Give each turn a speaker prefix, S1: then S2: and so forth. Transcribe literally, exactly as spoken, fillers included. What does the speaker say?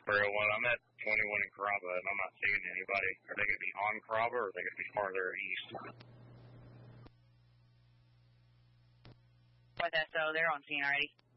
S1: Well, when I'm at twenty-one in Carrabba and I'm not seeing anybody, are they going to be on Carrabba or are they going to be farther east?
S2: With S O, they're on scene already.